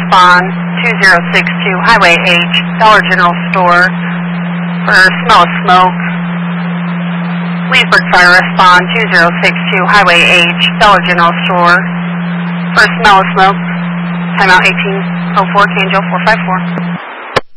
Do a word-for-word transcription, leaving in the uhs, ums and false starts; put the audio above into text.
respond two zero six two Highway H, Dollar General Store for smell of smoke. Leesburg Fire respond two zero six two Highway H, Dollar General Store for smell of smoke. Timeout eighteen oh four, Canjo four five four.